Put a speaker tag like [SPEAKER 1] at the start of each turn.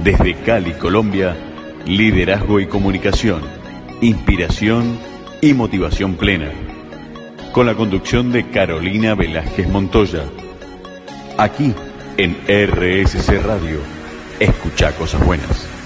[SPEAKER 1] Desde Cali, Colombia, liderazgo y comunicación, inspiración y motivación plena. Con la conducción de Carolina Velázquez Montoya. Aquí, en RSC Radio. Escucha cosas buenas.